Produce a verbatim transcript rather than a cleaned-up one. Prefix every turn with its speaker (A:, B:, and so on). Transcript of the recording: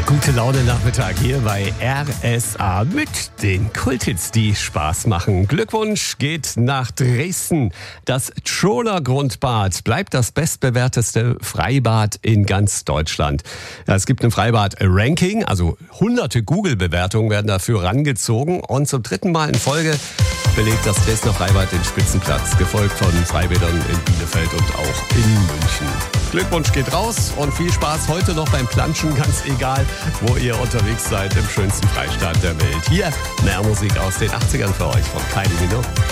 A: Gute Laune Nachmittag hier bei R S A mit den Kulthits, die Spaß machen. Glückwunsch geht nach Dresden. Das Tscholer Grundbad bleibt das bestbewerteste Freibad in ganz Deutschland. Ja, es gibt ein Freibad-Ranking, also hunderte Google-Bewertungen werden dafür rangezogen. Und zum dritten Mal in Folge belegt das Dresdner Freibad den Spitzenplatz, gefolgt von Freibädern in Bielefeld und auch in München. Glückwunsch geht raus und viel Spaß heute noch beim Planschen, ganz egal, wo ihr unterwegs seid, im schönsten Freistaat der Welt. Hier mehr Musik aus den achtzigern für euch von Kylie Minogue.